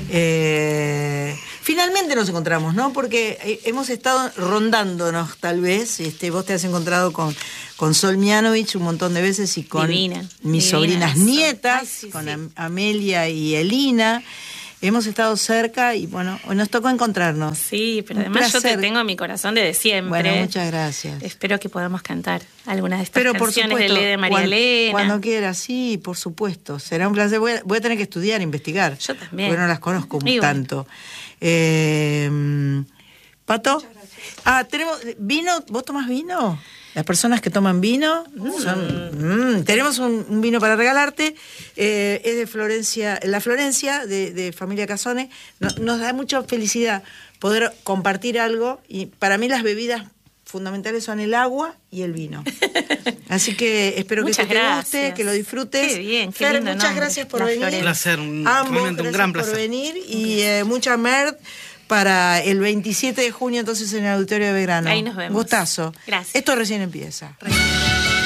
Finalmente nos encontramos, ¿no? Porque hemos estado rondándonos, tal vez. Vos te has encontrado con Sol Mianovich un montón de veces y con mis sobrinas nietas, con Amelia y Elina. Hemos estado cerca y bueno, hoy nos tocó encontrarnos. Sí, pero además yo te tengo en mi corazón desde siempre. Bueno, muchas gracias. Espero que podamos cantar algunas de estas canciones de Ley de María Elena. Cuando quieras, sí, por supuesto. Será un placer. Voy a tener que estudiar, investigar. Yo también. Porque no las conozco tanto. ¿Pato? ¿Tenemos vino? ¿Vos tomás vino? Las personas que toman vino tenemos un vino para regalarte, es de Florencia, la Florencia de familia Casone. Nos da mucha felicidad poder compartir algo, y para mí las bebidas fundamentales son el agua y el vino. Así que espero que te guste, que lo disfrutes. Qué bien, qué Fer, lindo muchas nombre. gracias por venir. Un placer, realmente un gran placer por venir, y mucha merd para el 27 de junio, entonces, en el Auditorio de Belgrano. Ahí nos vemos. Gustazo. Gracias. Esto recién empieza.